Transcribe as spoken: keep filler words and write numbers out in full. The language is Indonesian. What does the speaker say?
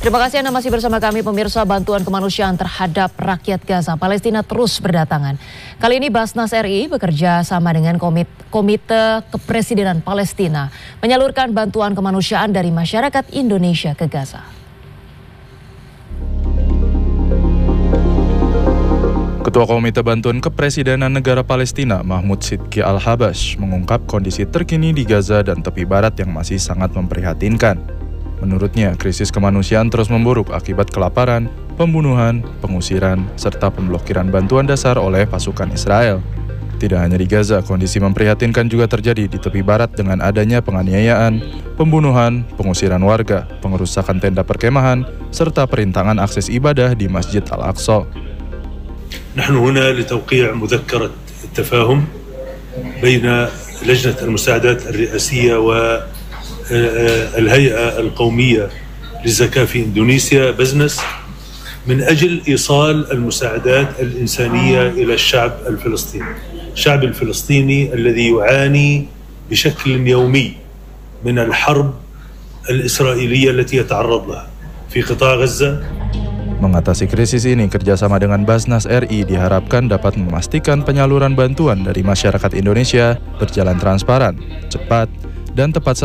Terima kasih Anda masih bersama kami pemirsa. Bantuan kemanusiaan terhadap rakyat Gaza Palestina terus berdatangan. Kali ini Basnas R I bekerja sama dengan Komit Komite Kepresidenan Palestina menyalurkan bantuan kemanusiaan dari masyarakat Indonesia ke Gaza. Ketua Komite Bantuan Kepresidenan Negara Palestina, Mahmud Sidki Al-Habash, mengungkap kondisi terkini di Gaza dan tepi barat yang masih sangat memprihatinkan. Menurutnya, krisis kemanusiaan terus memburuk akibat kelaparan, pembunuhan, pengusiran, serta pemblokiran bantuan dasar oleh pasukan Israel. Tidak hanya di Gaza, kondisi memprihatinkan juga terjadi di tepi barat dengan adanya penganiayaan, pembunuhan, pengusiran warga, pengerusakan tenda perkemahan, serta perintangan akses ibadah di Masjid Al-Aqsa. نحن هنا لتوقيع مذكرة التفاهم بين لجنة المساعدات الرئاسية والهيئة القومية للزكاة في إندونيسيا بزنس من أجل إيصال المساعدات الإنسانية إلى الشعب الفلسطيني الشعب الفلسطيني الذي يعاني بشكل يومي من الحرب الإسرائيلية التي يتعرض لها في قطاع غزة. Mengatasi krisis ini, kerjasama dengan Basnas R I diharapkan dapat memastikan penyaluran bantuan dari masyarakat Indonesia berjalan transparan, cepat, dan tepat sasaran